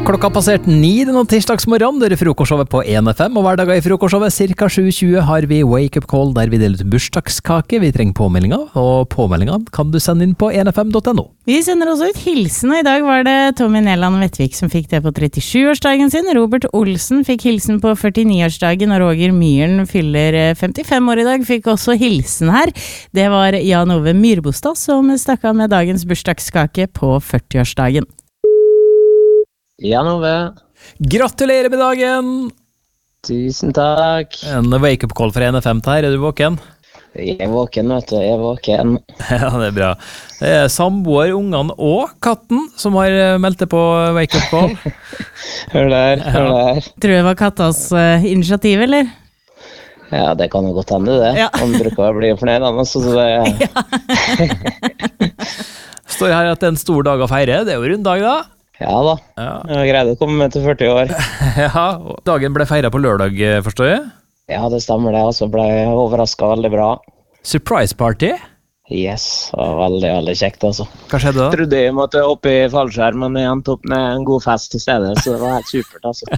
Klokka passert 9 denne tirsdagsmorgen, det frokostshowet på 1FM, og hver dag i frokostshowet cirka 7:20 har vi Wake Up Call der vi deler ut bursdagskake. Vi trenger påmeldinger, og påmeldingene kan du sende inn på 1fm.no. Vi sender også ut hilsen, og i dag var det Tommy Nelland Vettvik som fikk det på 37-årsdagen sin. Robert Olsen fikk hilsen på 49-årsdagen, og Roger Myhren fyller 55 år i dag, fikk også hilsen her. Det var Jan Ove Myrbostad som stakk av med dagens bursdagskake på 40-årsdagen. Jan Ove. Gratulerer med dagen! Tusen takk. En wake-up call fra 1FM her, er du våken? Jeg er våken, vet du. Jeg er våken. Ja, det er bra. Det er samboer, ungene og katten som har meldt det på wake-up call. Hør der. Tror du det var kattas initiativ, eller? Ja, det kan jo godt hende det. Ja. Han bruker å bli fornøyd, så det... Står her at det er en stor dag å feire, det er jo runddag da. Ja da, jeg greide å komme til 40 år. Ja, dagen ble feiret på lørdag, forstår jeg? Ja, det stemmer det, altså ble jeg overrasket veldig bra. Surprise party? Yes, det var veldig, veldig kjekt altså. Hva skjedde da? Jeg trodde jeg måtte opp i fallskjerm, men jeg endte opp med en god fest i stedet, så det var helt supert altså.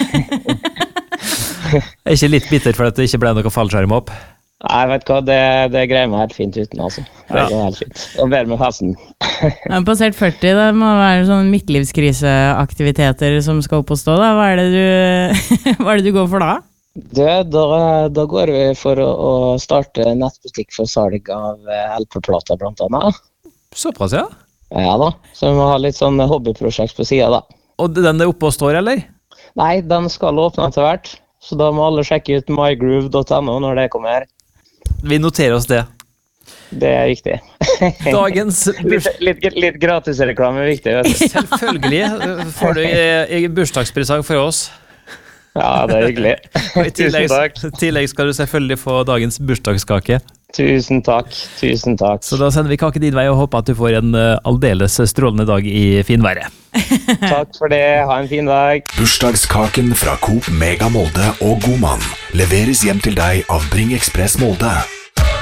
Er ikke litt bitter for at det ikke ble noe fallskjerm opp? Nei, vet du hva, det greier meg helt fint uten altså. Det går helt fint. Og bedre med festen. Jeg passert 40, det må være sånn midtlivskriseaktiviteter som skal opp og stå da. Hva er det du går for da? Da går vi for å starte nettbutikk for salg av LP-plater blant annet. Såpass, ja? Ja da, så vi må ha litt sånn hobbyprosjekt på siden da. Og den er oppe og står, eller? Nei, den skal åpne etter hvert, så da må alle sjekke ut mygroove.no når det kommer. Vi noterer oss det. Det er viktig. Dagens litt gratisreklame er viktig, vet du. Selvfølgelig får du bursdagspresang for oss. Ja, det er hyggelig. Tusen takk. I tillegg skal du selvfølgelig få dagens bursdagskake. Tusen takk. Så da sender vi kake din vei og håper at du får en aldeles strålende dag i finværet. Takk for det, ha en fin dag. Bursdagskaken fra Coop Mega Molde og Godmann leveres hjem til deg av Bring Express Molde.